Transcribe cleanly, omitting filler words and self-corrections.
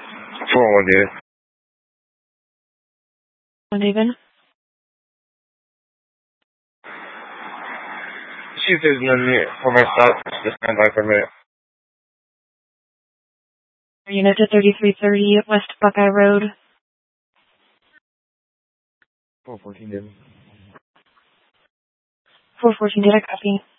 411, David. David? See if there's none near for my stop. Just stand by for a minute. Unit to 3330 West Buckeye Road. 414, David. 414, did I copy?